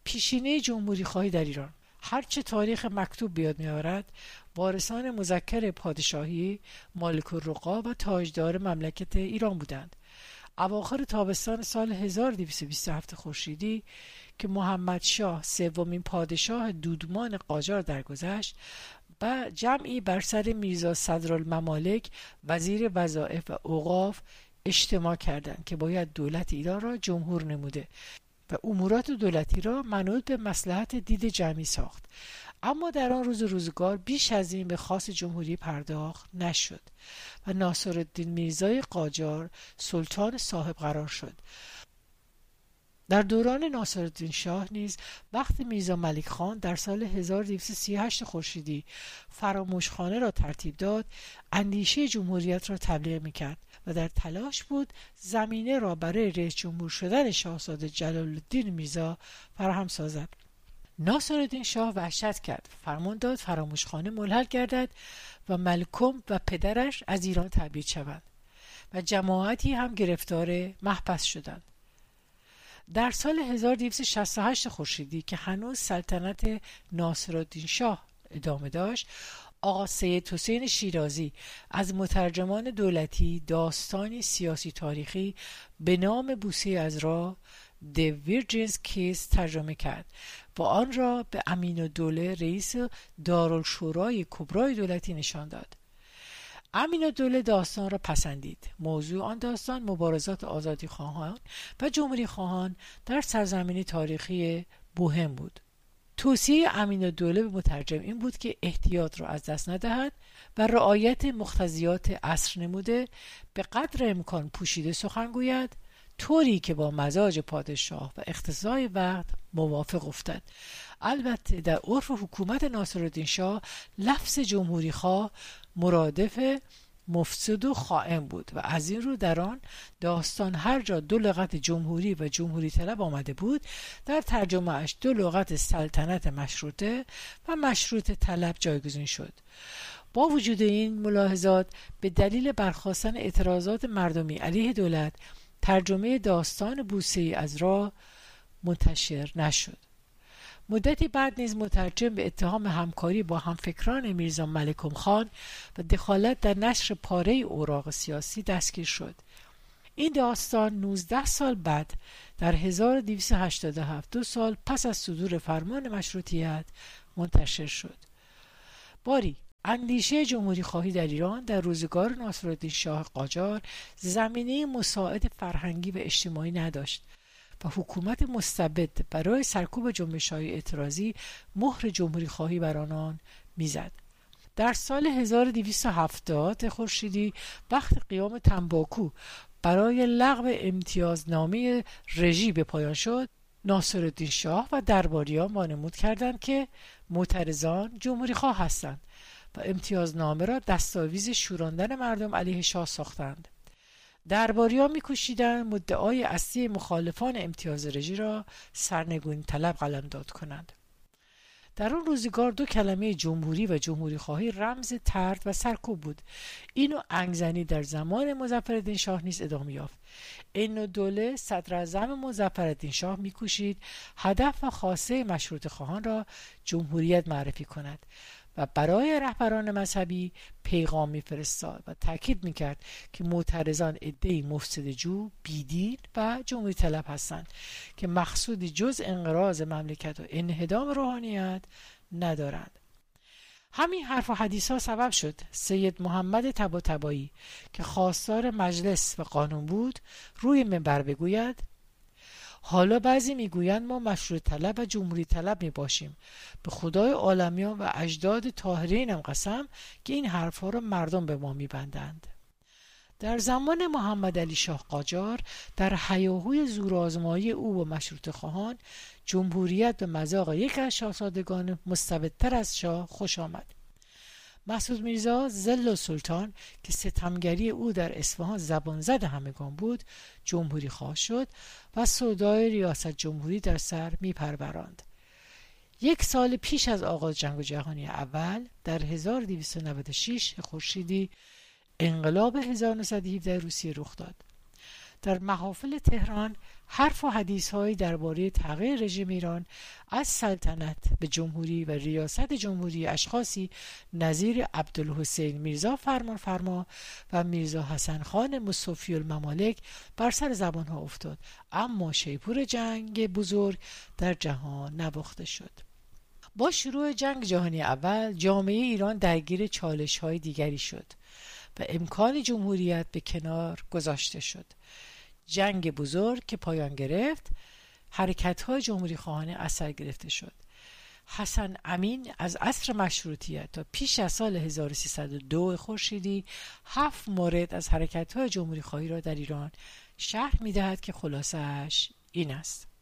پیشینه جمهوری خواهی در ایران. هرچه تاریخ مکتوب بیاد می‌آورد، وارثان مذکر پادشاهی مالک‌الرقا و تاجدار مملکت ایران بودند. اواخر تابستان سال 1227 خورشیدی که محمد شاه سومین پادشاه دودمان قاجار درگذشت و جمعی بر سر میرزا صدرالممالک وزیر وظایف و اوقاف اجتماع کردند که باید دولت ایران را جمهور نموده و امورات دولتی را منوط به مصلحت دید جمعی ساخت. اما در آن روزگار بیش از این به خواست جمهوری پرداخت نشد و ناصرالدین میرزای قاجار سلطان صاحب قرار شد. در دوران ناصرالدین شاه نیز وقتی میرزا ملک خان در سال 1238 خورشیدی فراموشخانه را ترتیب داد، اندیشه جمهوریت را تبلیغ میکرد و در تلاش بود زمینه را برای رئیس جمهور شدن شاهزاده جلال الدین میرزا فراهم سازد. ناصرالدین شاه وحشت کرد، فرمان داد فراموشخانه ملحل گردد و ملکم و پدرش از ایران تبعید شوند و جماعتی هم گرفتار محبس شدند. در سال 1268 خورشیدی که هنوز سلطنت ناصرالدین شاه ادامه داشت، آقا سید حسین شیرازی از مترجمان دولتی داستانی سیاسی تاریخی به نام بوسه عذرا The Virgin's Kiss ترجمه کرد و آن را به امین‌الدوله رئیس دارالشورای کبرای دولتی نشان داد. امین‌الدوله داستان را پسندید. موضوع آن داستان مبارزات آزادیخواهان و جمهوریخواهان در سرزمین تاریخی بوهم بود. توصیه امین‌الدوله به مترجم این بود که احتیاط را از دست ندهد و رعایت مقتضیات عصر نموده به قدر امکان پوشیده سخن گوید، طوری که با مزاج پادشاه و اقتضای وقت موافق افتد. البته در عرف حکومت ناصرالدین شاه لفظ جمهوری خواه مرادف مفسد و خائن بود و از این رو در آن داستان هر جا دو لغت جمهوری و جمهوری طلب آمده بود، در ترجمه اش دو لغت سلطنت مشروطه و مشروطه طلب جایگزین شد. با وجود این ملاحظات، به دلیل برخاستن اعتراضات مردمی علیه دولت، ترجمه داستان بوسه عذرا منتشر نشد. مدتی بعد نیز مترجم به اتهام همکاری با همفکران میرزا ملکم خان و دخالت در نشر پاره اوراق سیاسی دستگیر شد. این داستان 19 سال بعد در 1287 2 سال پس از صدور فرمان مشروطیت منتشر شد. باری اندیشه جمهوری خواهی در ایران در روزگار ناصرالدین شاه قاجار زمینه مساعد فرهنگی و اجتماعی نداشت و حکومت مستبد برای سرکوب جنبش‌های اعتراضی مهر جمهوری خواهی بر آنان میزد. در سال 1270 خورشیدی وقت قیام تنباکو برای لغو امتیازنامه رژی به پایان شد، ناصرالدین شاه و درباریان وانمود کردند که معترضان جمهوری خواه هستند و امتیازنامه را دستاویز شوراندن مردم علیه شاه ساختند. درباریان می‌کوشیدند مدعای اصلی مخالفان امتیاز رژی را سرنگونی طلب قلمداد کنند. در آن روزگار دو کلمه جمهوری و جمهوری خواهی رمز طرد و سرکوب بود. اینو انگزنی در زمان مظفرالدین شاه نیز ادامه یافت. عین‌الدوله صدراعظم مظفرالدین شاه می‌کوشید هدف و خواسته مشروطه خواهان را جمهوریت معرفی کند و برای رهبران مذهبی پیغام می‌فرستاد و تاکید می‌کرد که معترضان عده‌ای مفسدجو، بیدین و جمهوری طلب هستند که مقصودی جز انقراض مملکت و انهدام روحانیت ندارند. همین حرف و حدیث‌ها سبب شد سید محمد طباطبایی که خواستار مجلس و قانون بود روی منبر بگوید: حالا بعضی میگویند ما مشروط طلب و جمهوری طلب میباشیم. به خدای عالمیان و اجداد طاهرینم قسم که این حرفها را مردم به ما میبندند. در زمان محمد علی شاه قاجار در هیاهوی زورآزمایی او و مشروطه خواهان، جمهوریت به مذاق یک از شاهزادگان مستبدتر از شاه خوش آمد. مسعود میرزا ظل السلطان که ستمگری او در اصفهان زبان زد همگان بود، جمهوری خواه شد و سودای ریاست جمهوری در سر میپروراند. 1 سال پیش از آغاز جنگ جهانی اول در 1296 خورشیدی انقلاب 1917 روسیه رخ داد. در محافل تهران حرف و حدیث‌هایی درباره تغییر رژیم ایران از سلطنت به جمهوری و ریاست جمهوری اشخاصی نظیر عبدالحسین میرزا فرمانفرما و میرزا حسن خان مصطفی الممالک بر سر زبانها افتاد، اما شیپور جنگ بزرگ در جهان نواخته شد. با شروع جنگ جهانی اول جامعه ایران درگیر چالش‌های دیگری شد و امکان جمهوریت به کنار گذاشته شد. جنگ بزرگ که پایان گرفت، حرکت‌های جمهوری خواهانه اثر گرفته شد. حسن امین از عصر مشروطیت تا پیش از سال 1302 خورشیدی 7 مورد از حرکت‌های جمهوری خواهی را در ایران شرح می‌دهد که خلاصه‌اش این است: